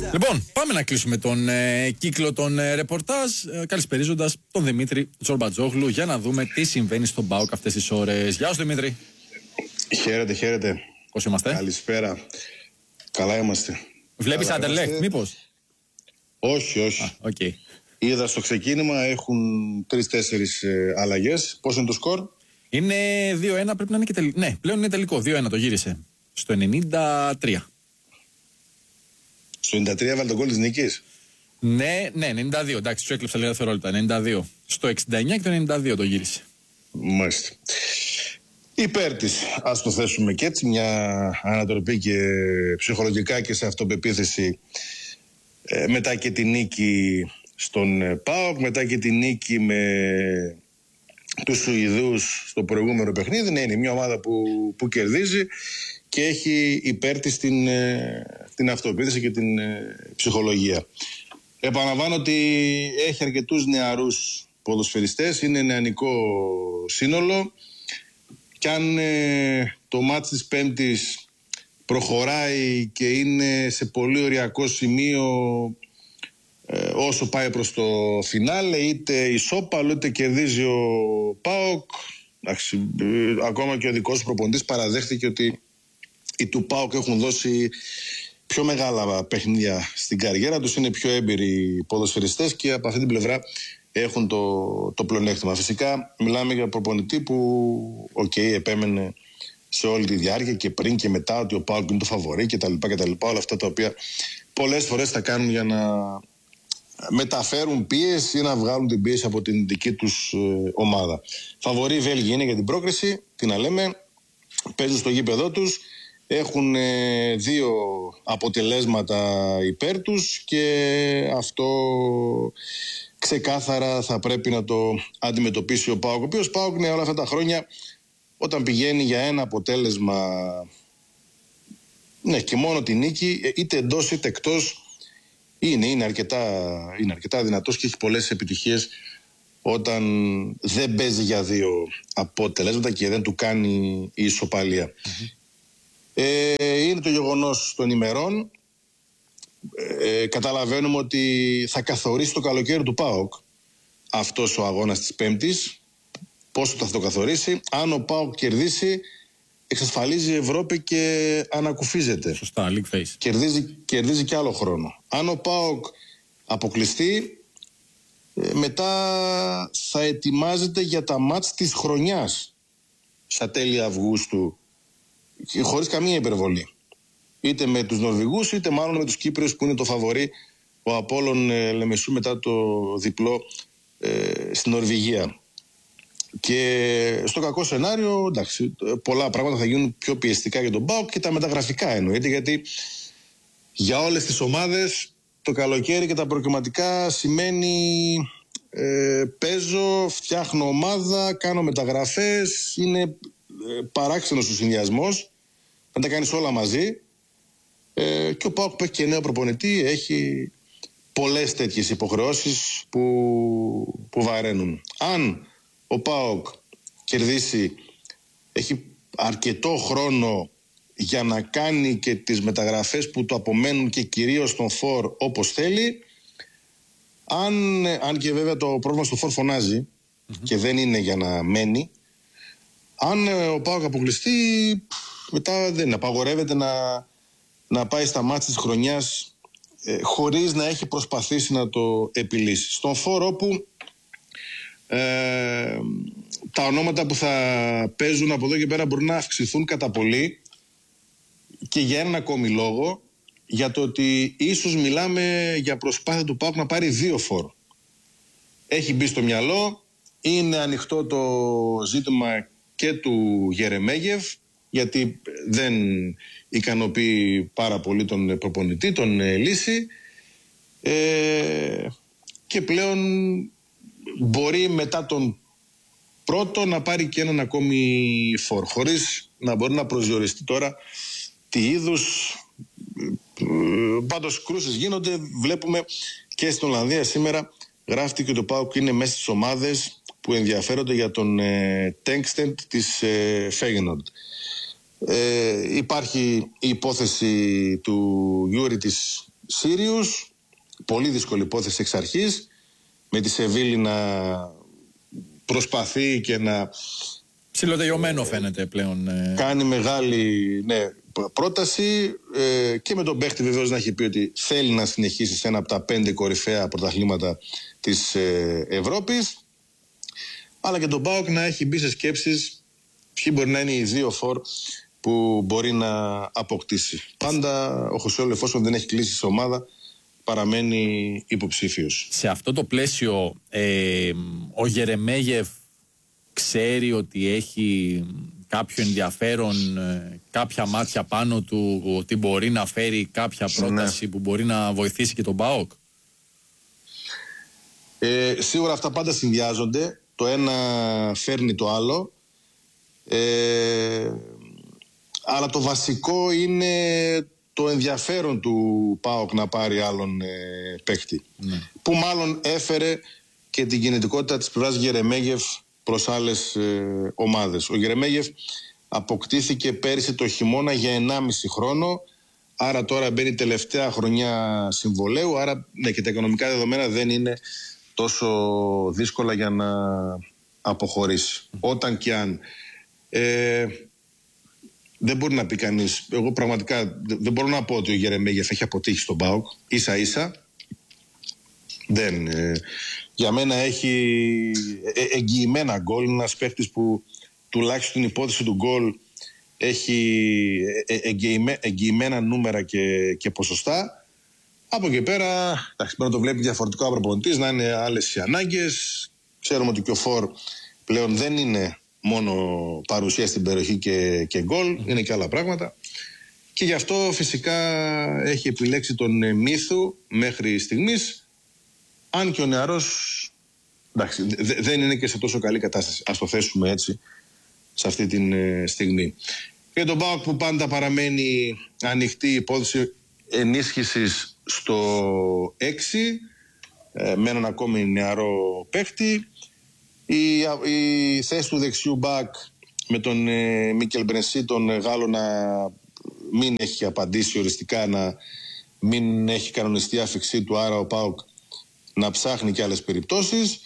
Λοιπόν, πάμε να κλείσουμε τον κύκλο των ρεπορτάζ, καλησπερίζοντας τον Δημήτρη Τζορμπατζόγλου για να δούμε τι συμβαίνει στον ΠΑΟΚ αυτές τις ώρες. Γεια σου Δημήτρη. Χαίρετε, χαίρετε. Πώς είμαστε? Καλησπέρα. Καλά είμαστε. Βλέπεις Αντελέχτ μήπως? Όχι, όχι. Okay. Είδα στο ξεκίνημα έχουν 3-4 αλλαγές. Πώς είναι το σκορ? Είναι 2-1, πρέπει να είναι και τελικό. Ναι, πλέον είναι τελικό. 2-1 το γύρισε. Στο 93. Στο 93 έβαλε τον γκολ της νίκης. Ναι, 92. Εντάξει, σου έκλεψα λίγα δευτερόλεπτα. 92. Στο 69 και το 92 το γύρισε. Μάλιστα. Υπέρ της, ας το θέσουμε και έτσι, μια ανατροπή και ψυχολογικά και σε αυτοπεποίθηση μετά και τη νίκη στον ΠΑΟΚ, μετά και τη νίκη με τους Σουηδούς στο προηγούμενο παιχνίδι. Ναι, είναι μια ομάδα που κερδίζει και έχει υπέρ της την αυτοπεποίθηση και την ψυχολογία. Επαναλαμβάνω ότι έχει αρκετούς νεαρούς ποδοσφαιριστές, είναι νεανικό σύνολο. Κι αν το μάτς της Πέμπτης προχωράει και είναι σε πολύ οριακό σημείο όσο πάει προς το φινάλε, είτε ισόπαλο είτε κερδίζει ο ΠΑΟΚ, ακόμα και ο δικός προπονητής παραδέχτηκε ότι οι του ΠΑΟΚ έχουν δώσει πιο μεγάλα παιχνίδια στην καριέρα τους, είναι πιο έμπειροι ποδοσφαιριστές και από αυτή την πλευρά έχουν το πλεονέκτημα. Φυσικά μιλάμε για προπονητή που επέμενε σε όλη τη διάρκεια και πριν και μετά ότι ο ΠΑΟΚ είναι το φαβορί κτλ. Όλα αυτά τα οποία πολλές φορές θα κάνουν για να μεταφέρουν πίεση ή να βγάλουν την πίεση από την δική τους ομάδα. Φαβορί οι Βέλγοι είναι για την πρόκριση, τι να λέμε, παίζουν στο γήπεδό τους, έχουν 2 αποτελέσματα υπέρ τους και αυτό ξεκάθαρα θα πρέπει να το αντιμετωπίσει ο ΠΑΟΚ, ο οποίος ΠΑΟΚ όλα αυτά τα χρόνια όταν πηγαίνει για ένα αποτέλεσμα, ναι, και μόνο τη νίκη, είτε εντός είτε εκτός, είναι αρκετά δυνατός και έχει πολλές επιτυχίες όταν δεν παίζει για 2 αποτελέσματα και δεν του κάνει η ισοπαλία. Είναι το γεγονός των ημερών. Καταλαβαίνουμε ότι θα καθορίσει το καλοκαίρι του ΠΑΟΚ αυτός ο αγώνας της Πέμπτης, πόσο θα το καθορίσει. Αν ο ΠΑΟΚ κερδίσει, εξασφαλίζει η Ευρώπη και ανακουφίζεται. Σωστά, league face. Κερδίζει και άλλο χρόνο. Αν ο ΠΑΟΚ αποκλειστεί, μετά θα ετοιμάζεται για τα μάτς της χρονιάς στα τέλη Αυγούστου, χωρίς καμία υπερβολή. Είτε με τους Νορβηγούς, είτε μάλλον με τους Κύπριους που είναι το φαβορί, ο Απόλλων Λεμεσού μετά το διπλό στην Νορβηγία. Και στο κακό σενάριο, εντάξει, πολλά πράγματα θα γίνουν πιο πιεστικά για τον ΠΑΟΚ και τα μεταγραφικά εννοείται, γιατί για όλες τις ομάδες το καλοκαίρι και τα προκριματικά σημαίνει παίζω, φτιάχνω ομάδα, κάνω μεταγραφές, είναι παράξενος ο συνδυασμός, να τα κάνεις όλα μαζί. Και ο ΠΑΟΚ που έχει και νέο προπονητή έχει πολλές τέτοιες υποχρεώσεις που βαραίνουν. Αν ο ΠΑΟΚ κερδίσει, έχει αρκετό χρόνο για να κάνει και τις μεταγραφές που του απομένουν και κυρίως τον φορ όπως θέλει. Αν και βέβαια το πρόβλημα στο φορ φωνάζει και δεν είναι για να μένει. Αν ο ΠΑΟΚ αποκλειστεί, μετά δεν απαγορεύεται να πάει στα μάτς της χρονιάς χωρίς να έχει προσπαθήσει να το επιλύσει. Στον φορ όπου τα ονόματα που θα παίζουν από εδώ και πέρα μπορεί να αυξηθούν κατά πολύ και για έναν ακόμη λόγο, για το ότι ίσως μιλάμε για προσπάθεια του ΠΑΟΚ να πάρει 2 φορ. Έχει μπει στο μυαλό, είναι ανοιχτό το ζήτημα και του Γερεμέγεφ, γιατί δεν ικανοποιεί πάρα πολύ τον προπονητή, τον Λύση, και πλέον μπορεί μετά τον πρώτο να πάρει και έναν ακόμη φορ, χωρίς να μπορεί να προσδιοριστεί τώρα τι είδους. Πάντως κρούσεις γίνονται, βλέπουμε και στην Ολλανδία σήμερα γράφτηκε ότι το ΠΑΟΚ είναι μέσα στις ομάδες που ενδιαφέρονται για τον Τέγκστεντ της Φέγενορντ. Υπάρχει η υπόθεση του Γιούρι της Σύριους, πολύ δύσκολη υπόθεση εξ αρχής, με τη Σεβίλη να προσπαθεί και να ψιλοτελειωμένο φαίνεται πλέον. Κάνει μεγάλη πρόταση και με τον παίχτη βεβαίως να έχει πει ότι θέλει να συνεχίσει σε ένα από τα 5 κορυφαία πρωταθλήματα της Ευρώπης, αλλά και τον ΠΑΟΚ να έχει μπει σε σκέψεις ποιοι μπορεί να είναι οι 2 φορ που μπορεί να αποκτήσει. Πάντα ο Χωσέολο, εφόσον δεν έχει κλείσει σε ομάδα, παραμένει υποψήφιος. Σε αυτό το πλαίσιο ο Γερεμέγεφ ξέρει ότι έχει κάποιο ενδιαφέρον, κάποια μάτια πάνω του, ότι μπορεί να φέρει κάποια πρόταση που μπορεί να βοηθήσει και τον ΠΑΟΚ? Σίγουρα αυτά πάντα συνδυάζονται. Το ένα φέρνει το άλλο. Αλλά το βασικό είναι το ενδιαφέρον του ΠΑΟΚ να πάρει άλλον παίκτη. Που μάλλον έφερε και την κινητικότητα της πλευράς Γερεμέγεφ προς άλλες ομάδες. Ο Γερεμέγεφ αποκτήθηκε πέρυσι το χειμώνα για 1,5 χρόνο, άρα τώρα μπαίνει τελευταία χρονιά συμβολαίου, άρα και τα οικονομικά δεδομένα δεν είναι τόσο δύσκολα για να αποχωρήσει. Όταν και αν. Δεν μπορεί να πει κανείς, εγώ πραγματικά δεν μπορώ να πω ότι ο Γερεμέγεφ έχει αποτύχει στον ΠΑΟΚ, ίσα ίσα. Για μένα έχει εγγυημένα γκολ. Είναι ένας παίχτης που τουλάχιστον την υπόθεση του γκολ έχει εγγυημένα νούμερα και ποσοστά. Από εκεί πέρα, πρέπει να το βλέπει διαφορετικό προπονητής, να είναι άλλες οι ανάγκες. Ξέρουμε ότι και ο Φορ πλέον δεν είναι μόνο παρουσία στην περιοχή και γκολ, είναι και άλλα πράγματα. Και γι' αυτό φυσικά έχει επιλέξει τον Μύθου μέχρι στιγμής. Αν και ο νεαρός δεν είναι και σε τόσο καλή κατάσταση. Ας το θέσουμε έτσι σε αυτή τη στιγμή. Και τον ΠΑΟΚ που πάντα παραμένει ανοιχτή υπόθεση ενίσχυσης στο 6 με έναν ακόμη νεαρό παίχτη. Η θέση του δεξιού μπακ με τον Μίκελ Μπρενσί, τον Γάλλο, να μην έχει απαντήσει οριστικά, να μην έχει κανονιστεί άφηξή του, άρα ο ΠΑΟΚ να ψάχνει και άλλες περιπτώσεις,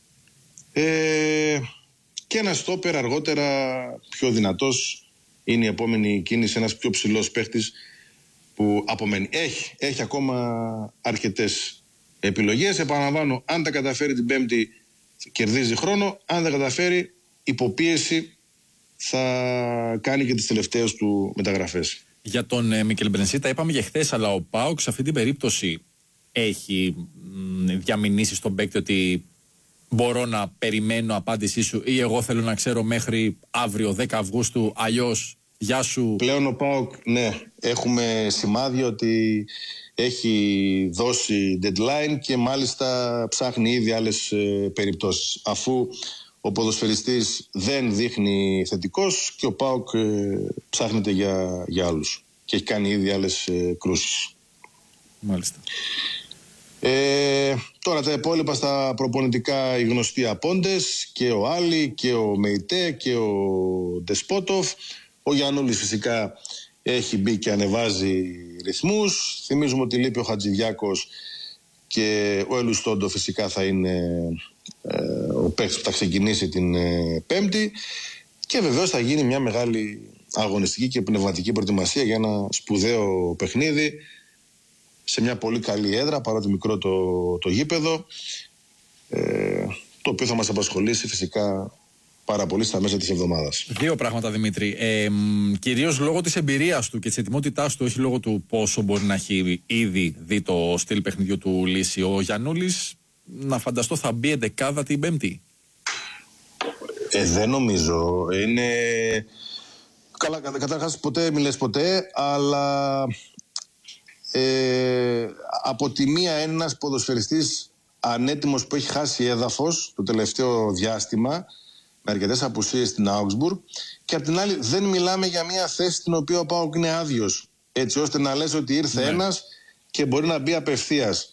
και ένα στόπερ αργότερα πιο δυνατός είναι η επόμενη κίνηση, ένας πιο ψηλός παίχτης που απομένει. Έχει ακόμα αρκετές επιλογές. Επαναλαμβάνω, αν τα καταφέρει την Πέμπτη κερδίζει χρόνο, αν δεν καταφέρει υποπίεση θα κάνει και τις τελευταίες του μεταγραφές. Για τον Μίκελ Μπρενσί τα είπαμε και χθες, αλλά ο ΠΑΟΚ σε αυτή την περίπτωση έχει διαμηνήσει στον παίκτη ότι μπορώ να περιμένω απάντησή σου, ή εγώ θέλω να ξέρω μέχρι αύριο 10 Αυγούστου, αλλιώς γεια σου? Πλέον ο ΠΑΟΚ, έχουμε σημάδι ότι έχει δώσει deadline και μάλιστα ψάχνει ήδη άλλες περιπτώσεις. Αφού ο ποδοσφαιριστής δεν δείχνει θετικός και ο ΠΑΟΚ ψάχνεται για άλλους και έχει κάνει ήδη άλλες κρούσεις. Μάλιστα. Τώρα τα υπόλοιπα στα προπονητικά, οι γνωστοί απόντες, και ο Άλλη και ο Μεϊτέ και ο Ντεσπότοφ. Ο Γιαννούλης φυσικά έχει μπει και ανεβάζει ρυθμούς. Θυμίζουμε ότι λείπει ο Χατζηδιάκος και ο Ελουστόντο φυσικά θα είναι ο παίκτης που θα ξεκινήσει την Πέμπτη, και βεβαίως θα γίνει μια μεγάλη αγωνιστική και πνευματική προετοιμασία για ένα σπουδαίο παιχνίδι σε μια πολύ καλή έδρα, παρότι μικρό το γήπεδο, το οποίο θα μας απασχολήσει φυσικά πάρα πολύ στα μέσα της εβδομάδας. 2 πράγματα, Δημήτρη. Κυρίως λόγω της εμπειρίας του και της ετοιμότητάς του, όχι λόγω του πόσο μπορεί να έχει ήδη δει το στυλ παιχνιδιού του λύση. Ο Γιαννούλης, να φανταστώ, θα μπει εντεκάδα την Πέμπτη? Δεν νομίζω. Είναι... Καλά, καταρχάς ποτέ μιλες ποτέ, αλλά από τη μία ένας ποδοσφαιριστής ανέτοιμος που έχει χάσει έδαφος το τελευταίο διάστημα, με αρκετές απουσίες στην Augsburg, και απ' την άλλη δεν μιλάμε για μια θέση στην οποία ο ΠΑΟΚ είναι άδειος, έτσι ώστε να λες ότι ήρθε ένας και μπορεί να μπει απευθείας.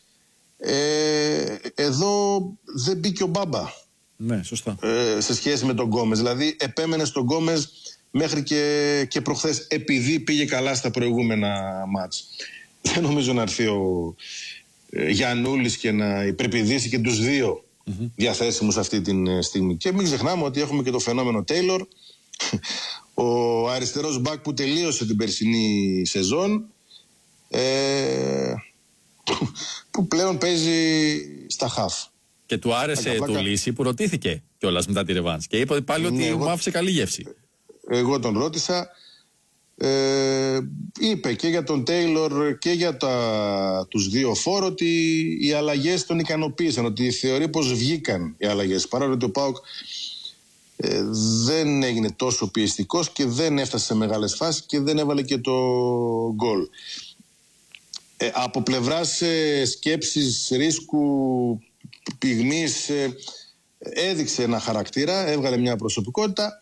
Εδώ δεν μπήκε ο Μπάμπα. Ναι, σωστά. Σε σχέση με τον Γκόμες. Δηλαδή επέμενε στον Γκόμες μέχρι και προχθές, επειδή πήγε καλά στα προηγούμενα μάτς. δεν νομίζω να έρθει ο Γιαννούλης και να υπερπηδήσει και τους δύο διαθέσιμους αυτή τη στιγμή. Και μην ξεχνάμε ότι έχουμε και το φαινόμενο Τέιλορ, ο αριστερός μπακ που τελείωσε την περσινή σεζόν, που πλέον παίζει στα χαφ. Και του άρεσε του Λύση που ρωτήθηκε κιόλας μετά τη ρεβάνς και είπε ότι πάλι ότι μου άφησε καλή γεύση. Εγώ τον ρώτησα, είπε και για τον Τέιλορ και για τους δύο φόρ ότι οι αλλαγές τον ικανοποίησαν, ότι θεωρεί πως βγήκαν οι αλλαγές, παρά ότι ο ΠΑΟΚ δεν έγινε τόσο πιεστικός και δεν έφτασε σε μεγάλες φάσεις και δεν έβαλε και το γκολ. Από πλευράς σκέψης, ρίσκου, πυγμής, έδειξε ένα χαρακτήρα, έβγαλε μια προσωπικότητα.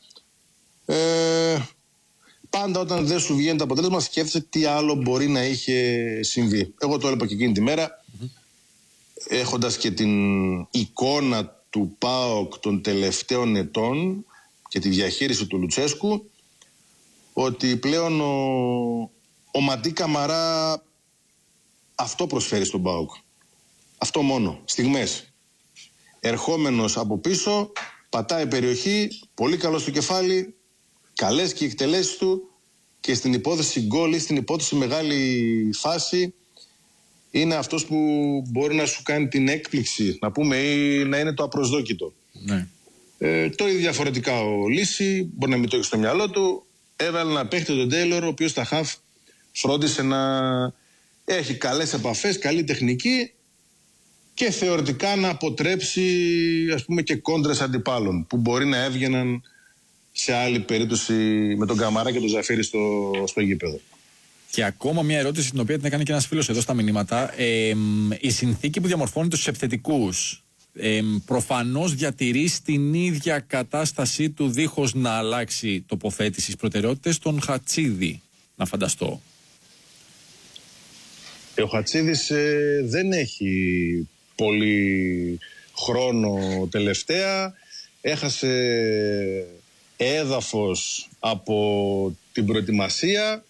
Πάντα όταν δεν σου βγαίνει το αποτέλεσμα σκέφτεσαι τι άλλο μπορεί να είχε συμβεί. Εγώ το έλεγα και εκείνη τη μέρα, έχοντας και την εικόνα του ΠΑΟΚ των τελευταίων ετών και τη διαχείριση του Λουτσέσκου, ότι πλέον ο Μαντί Καμαρά αυτό προσφέρει στον ΠΑΟΚ. Αυτό μόνο, στιγμές. Ερχόμενος από πίσω, πατάει περιοχή, πολύ καλό στο κεφάλι, καλές και οι εκτελέσεις του, και στην υπόθεση γκολ ή στην υπόθεση μεγάλη φάση είναι αυτός που μπορεί να σου κάνει την έκπληξη, να πούμε, ή να είναι το απροσδόκητο. Ναι. Το ίδιο διαφορετικά ο Λύση, μπορεί να μην το έχει στο μυαλό του, έβαλε να παίχτη τον Τέιλορ, ο οποίος στα χαφ φρόντισε να έχει καλές επαφές, καλή τεχνική και θεωρητικά να αποτρέψει, ας πούμε, και κόντρες αντιπάλων που μπορεί να έβγαιναν σε άλλη περίπτωση με τον Καμαρά και τον Ζαφίρι στο γήπεδο. Και ακόμα μια ερώτηση την οποία την έκανε και ένας φίλος εδώ στα μηνύματα. Η συνθήκη που διαμορφώνεται στους επιθετικούς προφανώς διατηρεί στην ίδια κατάστασή του δίχως να αλλάξει τοποθέτηση στις προτεραιότητες τον Χατσίδη, να φανταστώ. Ο Χατσίδης δεν έχει πολύ χρόνο τελευταία. Έχασε έδαφος από την προετοιμασία.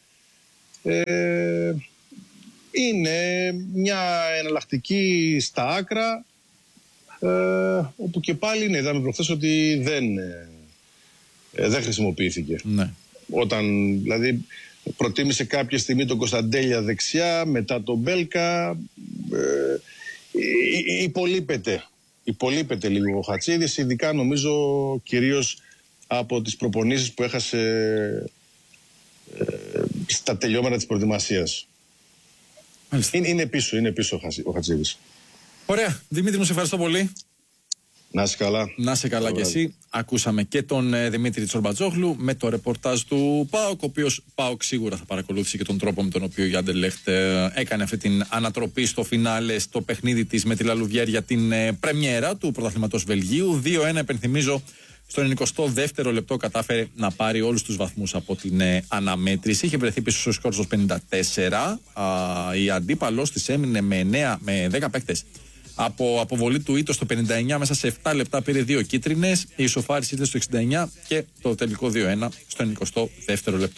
Είναι μια εναλλακτική στα άκρα, όπου και πάλι είδαμε προχθές ότι δεν χρησιμοποιήθηκε. Ναι. Όταν δηλαδή προτίμησε κάποια στιγμή τον Κωνσταντέλια δεξιά, μετά τον Μπέλκα, υπολείπεται λίγο ο Χατσίδης, ειδικά νομίζω κυρίως από τις προπονήσεις που έχασε στα τελειώματα της προετοιμασίας. Είναι πίσω ο Χατσίδης. Ωραία. Δημήτρη, μου σε ευχαριστώ πολύ. Να είσαι καλά. Να είσαι καλά κι εσύ. Ακούσαμε και τον Δημήτρη Τσορμπατζόγλου με το ρεπορτάζ του ΠΑΟΚ, ο οποίος ΠΑΟΚ σίγουρα θα παρακολούθησε και τον τρόπο με τον οποίο η Άντερλεχτ έκανε αυτή την ανατροπή στο φινάλε στο παιχνίδι της με τη Λαλουβιέρ για την πρεμιέρα του πρωταθλήματος Βελγίου. 2-1, επενθυμίζω, στο 92ο λεπτό κατάφερε να πάρει όλους τους βαθμούς από την αναμέτρηση. Είχε βρεθεί πίσω στο σκορ στο 54. Η αντίπαλος της έμεινε με 10 παίκτες. Από αποβολή του Ήτο στο 59 μέσα σε 7 λεπτά πήρε 2 κίτρινες. Η ισοφάριση ήταν στο 69 και το τελικό 2-1 στο 92ο λεπτό.